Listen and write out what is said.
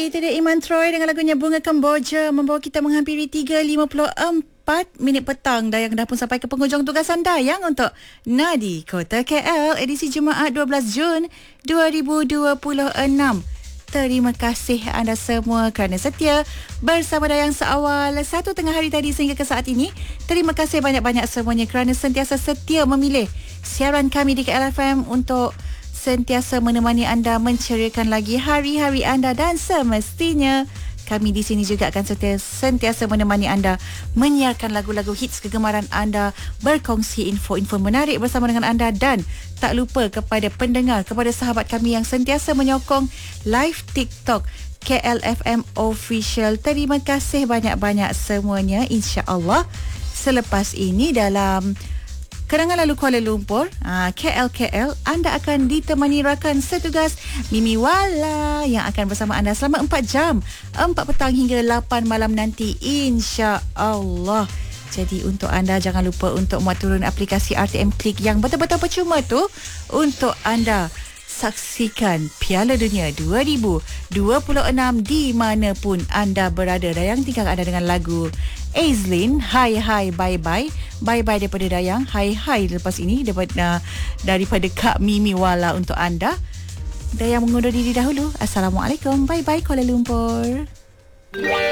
Itu dia Iman Troy dengan lagunya Bunga Kemboja membawa kita menghampiri 3.54 minit petang. Dayang dah pun sampai ke penghujung tugasan Dayang untuk Nadi Kota KL edisi Jumaat 12 Jun 2026. Terima kasih anda semua kerana setia bersama Dayang seawal 1 tengah hari tadi sehingga ke saat ini. Terima kasih banyak-banyak semuanya kerana sentiasa setia memilih siaran kami di KL FM untuk sentiasa menemani anda menceriakan lagi hari-hari anda, dan semestinya kami di sini juga akan sentiasa menemani anda menyiarkan lagu-lagu hits kegemaran anda, berkongsi info-info menarik bersama dengan anda, dan tak lupa kepada pendengar, kepada sahabat kami yang sentiasa menyokong live TikTok KLFM Official. Terima kasih banyak-banyak semuanya. InsyaAllah selepas ini dalam Kerangan Lalu Kuala Lumpur, KL, anda akan ditemani rakan setugas Mimi Wala yang akan bersama anda selama 4 jam, 4 petang hingga 8 malam nanti, insya-Allah. Jadi untuk anda jangan lupa untuk muat turun aplikasi RTM Klik yang betul-betul percuma tu untuk anda saksikan Piala Dunia 2026 di mana pun anda berada. Dayang tinggal anda dengan lagu Aizlin, Hai Hai Bye Bye. Bye Bye daripada Dayang, Hai Hai lepas ini daripada Kak Mimi Wala untuk anda. Dayang mengundur diri dahulu. Assalamualaikum. Bye Bye Kuala Lumpur.